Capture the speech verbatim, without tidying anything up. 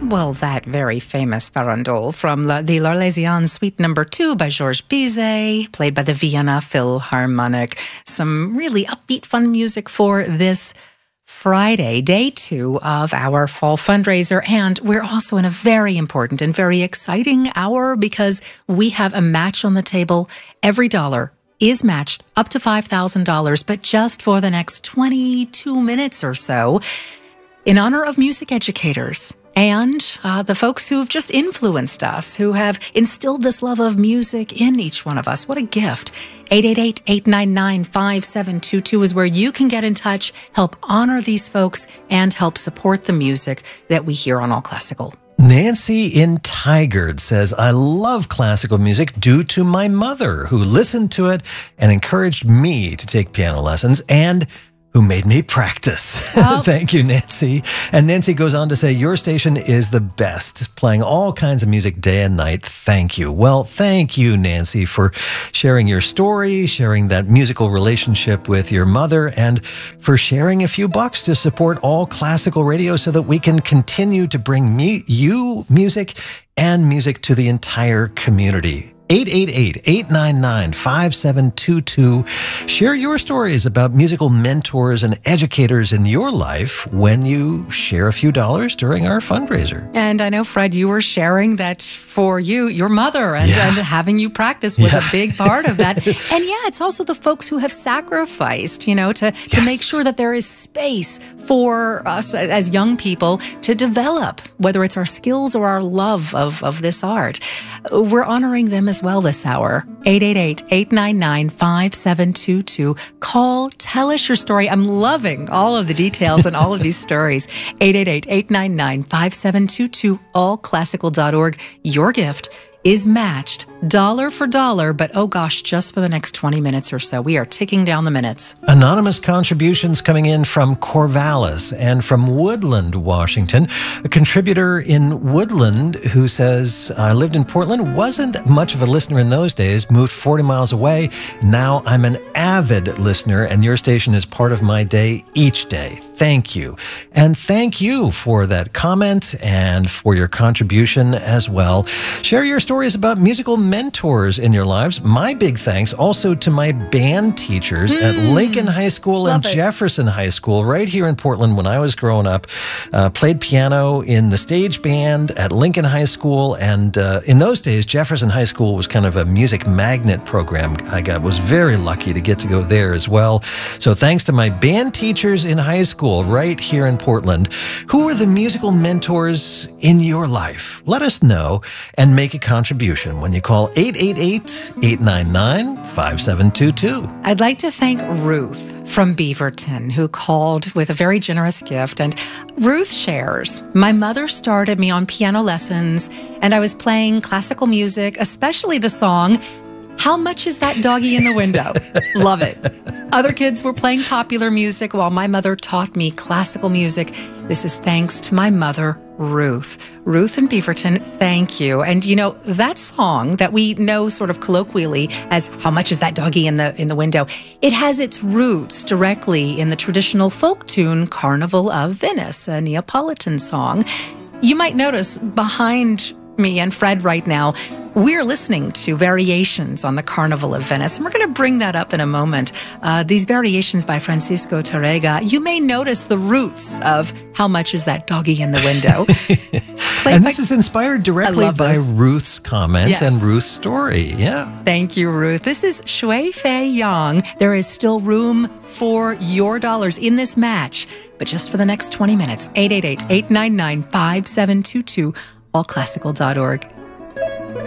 Well, that very famous farandole from La, the L'Arlésienne Suite Number Two by Georges Bizet, played by the Vienna Philharmonic. Some really upbeat, fun music for this Friday, day two of our fall fundraiser. And we're also in a very important and very exciting hour because we have a match on the table. Every dollar is matched up to five thousand dollars, but just for the next twenty-two minutes or so, in honor of music educators and uh, the folks who've just influenced us, who have instilled this love of music in each one of us. What a gift. eight eight eight, eight nine nine, five seven two two is where you can get in touch, help honor these folks, and help support the music that we hear on All Classical. Nancy in Tigard says, I love classical music due to my mother, who listened to it and encouraged me to take piano lessons and who made me practice. Oh. Thank you, Nancy. And Nancy goes on to say, your station is the best, playing all kinds of music day and night. Thank you. Well, thank you, Nancy, for sharing your story, sharing that musical relationship with your mother, and for sharing a few bucks to support All Classical Radio so that we can continue to bring mu- you music and music to the entire community. eight eight eight, eight nine nine, five seven two two. Share your stories about musical mentors and educators in your life when you share a few dollars during our fundraiser. And I know, Fred, you were sharing that for you, your mother, and, yeah. and having you practice was yeah. a big part of that. And yeah, it's also the folks who have sacrificed, you know, to, to yes. make sure that there is space for us as young people to develop, whether it's our skills or our love of, of this art. We're honoring them as well this hour. eight eight eight, eight nine nine, five seven two two. Call, tell us your story. I'm loving all of the details and all of these stories. eight eight eight, eight nine nine, five seven two two, all classical dot org. Your gift is matched dollar for dollar, but oh gosh, just for the next twenty minutes or so. We are ticking down the minutes. Anonymous contributions coming in from Corvallis and from Woodland, Washington. A contributor in Woodland who says, I lived in Portland, wasn't much of a listener in those days, moved forty miles away. Now I'm an avid listener, and your station is part of my day each day. Thank you. And thank you for that comment and for your contribution as well. Share your stories about musical mentors in your lives. My big thanks also to my band teachers mm, at Lincoln High School and it. Jefferson High School right here in Portland when I was growing up. Uh, played piano in the stage band at Lincoln High School, and uh, in those days, Jefferson High School was kind of a music magnet program. I got was very lucky to get to go there as well. So thanks to my band teachers in high school right here in Portland. Who are the musical mentors in your life? Let us know and make a contribution when you call eight eight eight, eight nine nine, five seven two two. I'd like to thank Ruth from Beaverton, who called with a very generous gift. And Ruth shares, my mother started me on piano lessons, and I was playing classical music, especially the song, How Much Is That Doggy in the Window? Love it. Other kids were playing popular music while my mother taught me classical music. This is thanks to my mother, Ruth. Ruth and Beaverton, thank you. And you know, that song that we know sort of colloquially as How Much Is That Doggy in the in the Window, it has its roots directly in the traditional folk tune Carnival of Venice, a Neapolitan song. You might notice behind me and Fred right now, we're listening to variations on the Carnival of Venice, and we're going to bring that up in a moment. Uh, these variations by Francisco Tárrega, you may notice the roots of How Much Is That Doggy in the Window? And this by, is inspired directly by this. Ruth's comment yes. and Ruth's story. Yeah. Thank you, Ruth. This is Shui Fei Yang. There is still room for your dollars in this match, but just for the next twenty minutes. eight eight eight, eight nine nine, five seven two two, all classical dot org.